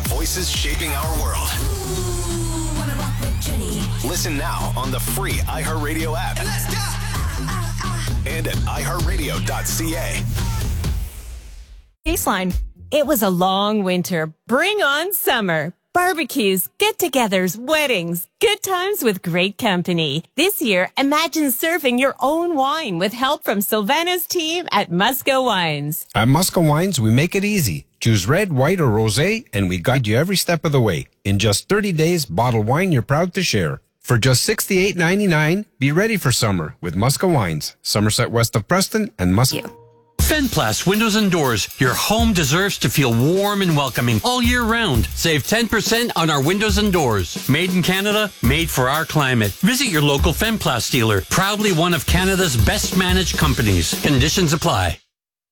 Voices shaping our world. Listen now on the free iHeartRadio app. And at iHeartRadio.ca. Baseline. It was a long winter. Bring on summer. Barbecues, get-togethers, weddings, good times with great company. This year, imagine serving your own wine with help from Sylvana's team at Musco Wines. At Musco Wines, we make it easy. Choose red, white, or rosé, and we guide you every step of the way. In just 30 days, bottle wine you're proud to share. For just $68.99, be ready for summer with Musco Wines, Somerset west of Preston and Musco. Fenplast Windows and Doors. Your home deserves to feel warm and welcoming all year round. Save 10% on our windows and doors. Made in Canada, made for our climate. Visit your local Fenplast dealer. Proudly one of Canada's best managed companies. Conditions apply.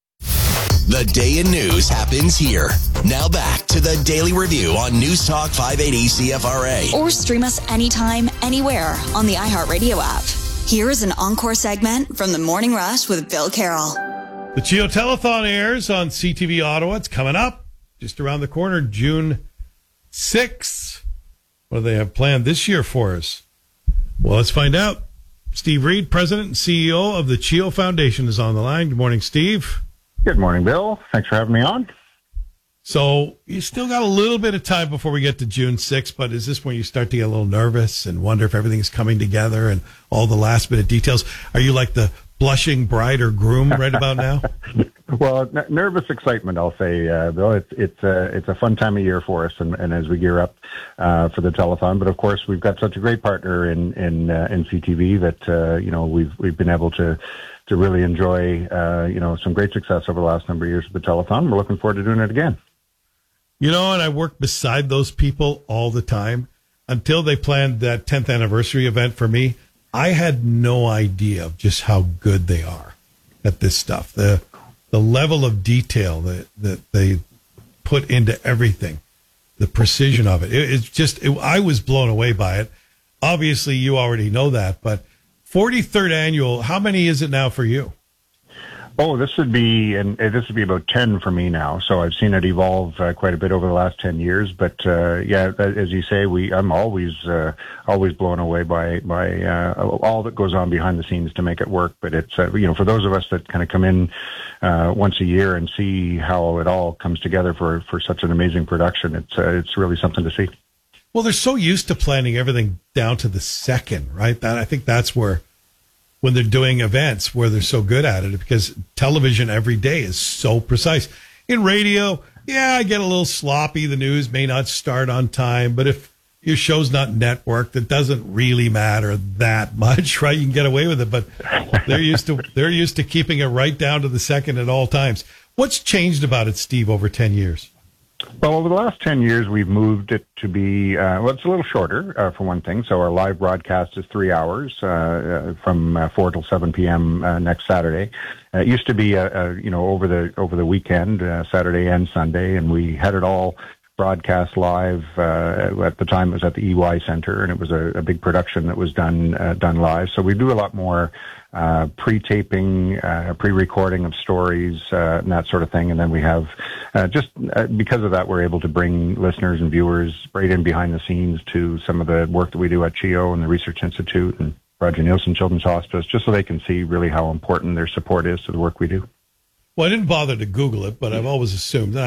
The day in news happens here. Now back to the Daily Review on News Talk 580 CFRA. Or stream us anytime, anywhere on the iHeartRadio app. Here is an encore segment from the Morning Rush with Bill Carroll. The CHEO Telethon airs on CTV Ottawa. It's coming up just around the corner, June 6th. What do they have planned this year for us? Well, let's find out. Steve Reed, President and CEO of the CHEO Foundation, is on the line. Good morning, Steve. Good morning, Bill. Thanks for having me on. So you still got a little bit of time before we get to June 6th, but is this when you start to get a little nervous and wonder if everything's coming together and all the last bit of details? Are you like the blushing bride or groom right about now? Well, nervous excitement, I'll say, Bill. It's a fun time of year for us, and as we gear up for the telethon. But of course, we've got such a great partner in CTV that we've been able to really enjoy some great success over the last number of years with the telethon. We're looking forward to doing it again. And I work beside those people all the time until they planned that 10th anniversary event for me. I had no idea of just how good they are at this stuff. The level of detail that they put into everything, the precision of it. I was blown away by it. Obviously, you already know that, but 43rd annual, how many is it now for you? Oh, this would be about 10 for me now. So I've seen it evolve quite a bit over the last 10 years. But as you say, I'm always blown away by all that goes on behind the scenes to make it work. But it's for those of us that kind of come in once a year and see how it all comes together for such an amazing production, it's really something to see. Well, they're so used to planning everything down to the second, right? I think that's where, when they're doing events, where they're so good at it, because television every day is so precise. In radio, I get a little sloppy. The news may not start on time, but if your show's not networked, it doesn't really matter that much, right? You can get away with it, but they're used to keeping it right down to the second at all times. What's changed about it, Steve, over 10 years? Well, over the last 10 years, we've moved it to be, it's a little shorter, for one thing. So our live broadcast is 3 hours, from 4 till 7 p.m. Next Saturday. It used to be, over the weekend, Saturday and Sunday, and we had it all broadcast live. At the time, it was at the EY Center, and it was a big production that was done live. So we do a lot more pre-taping, pre-recording of stories, and that sort of thing. And then we have, because of that, we're able to bring listeners and viewers right in behind the scenes to some of the work that we do at CHEO and the Research Institute and Roger Nielsen Children's Hospice, just so they can see really how important their support is to the work we do. Well, I didn't bother to Google it, but I've always assumed,